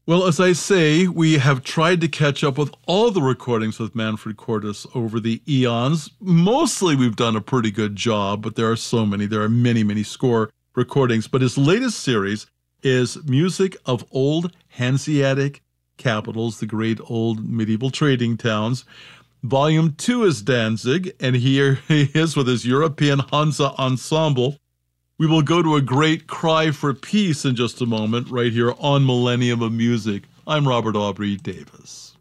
Well, as I say, we have tried to catch up with all the recordings with Manfred Cordes over the eons. Mostly we've done a pretty good job, but there are so many. There are many, many score recordings. But his latest series is music of old Hanseatic capitals, the great old medieval trading towns. Volume 2 is Danzig, and here he is with his European Hansa Ensemble. We will go to a great cry for peace in just a moment, right here on Millennium of Music. I'm Robert Aubrey Davis.